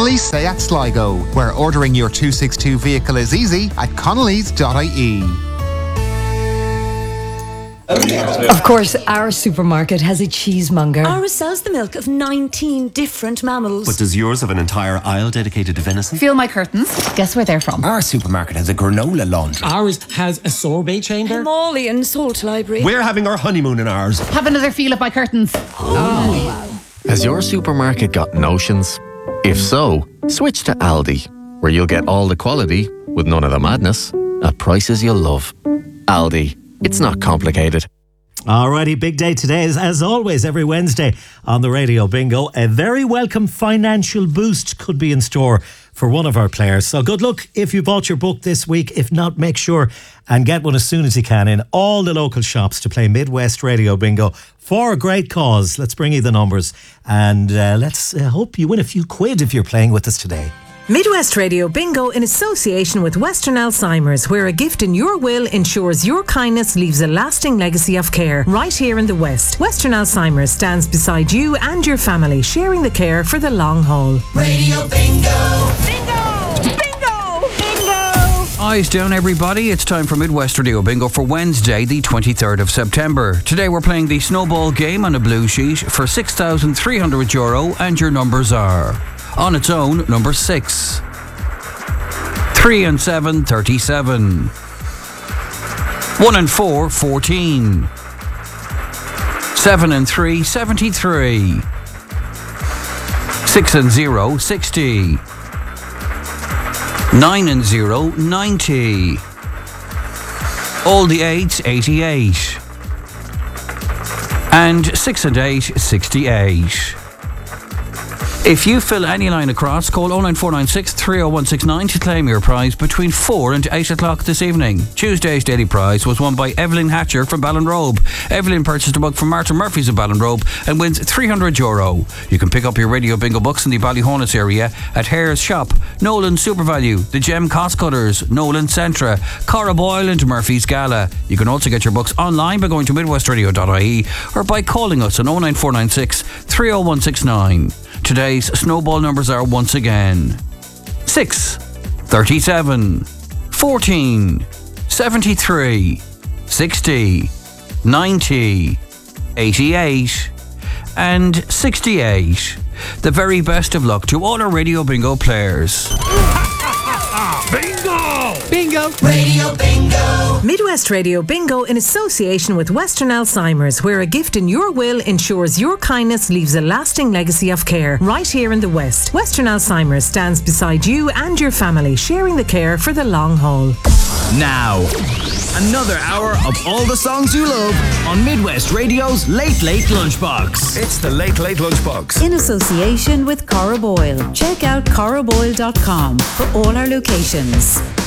Connolly's Seat Sligo, where ordering your 262 vehicle is easy at connellys.ie. Of course, our supermarket has a cheesemonger. Ours sells the milk of 19 different mammals. But does yours have an entire aisle dedicated to venison? Feel my curtains. Guess where they're from? Our supermarket has a granola laundry. Ours has a sorbet chamber. Himalayan salt library. We're having our honeymoon in ours. Have another feel of my curtains. Oh, wow. Has your supermarket got notions? If so, switch to Aldi, where you'll get all the quality with none of the madness at prices you'll love. Aldi. It's not complicated. Alrighty, big day today. As always, every Wednesday on the Radio Bingo, a very welcome financial boost could be in store for one of our players. So good luck if you bought your book this week. If not, make sure and get one as soon as you can in all the local shops to play Midwest Radio Bingo for a great cause. Let's bring you the numbers and let's hope you win a few quid if you're playing with us today. Midwest Radio Bingo in association with Western Alzheimer's, where a gift in your will ensures your kindness leaves a lasting legacy of care. Right here in the West, Western Alzheimer's stands beside you and your family, sharing the care for the long haul. Radio Bingo! Bingo! Bingo! Bingo! Eyes down, everybody. It's time for Midwest Radio Bingo for Wednesday, the 23rd of September. Today we're playing the snowball game on a blue sheet for €6,300, and your numbers are... On its own, number 6. 3 and 7, 37. 1 and 4, 14. 7 and 3, 73. 6 and 0, 60. 9 and 0, 90. All the 8s, 88. And 6 and 8, 68. If you fill any line across, call 09496 30169 to claim your prize between 4 and 8 o'clock this evening. Tuesday's daily prize was won by Evelyn Hatcher from Ballinrobe. Evelyn purchased a book from Martin Murphy's of Ballinrobe and wins €300. You can pick up your Radio Bingo books in the Ballyhonus area at Hare's Shop, Nolan SuperValue, the Gem Cost Cutters, Nolan Centra, Cara Boyle and Murphy's Gala. You can also get your books online by going to midwestradio.ie or by calling us on 09496 30169. Today's snowball numbers are once again 6, 37, 14, 73, 60, 90, 88 and 68. The very best of luck to all our Radio Bingo players. Bingo! Bingo! Radio Bingo! Midwest Radio Bingo in association with Western Alzheimer's, where a gift in your will ensures your kindness leaves a lasting legacy of care. Right here in the West, Western Alzheimer's stands beside you and your family, sharing the care for the long haul. Now, another hour of all the songs you love on Midwest Radio's Late Late Lunchbox. It's the Late Late Lunchbox. In association with Cara Boyle. Check out caraboyle.com for all our locations.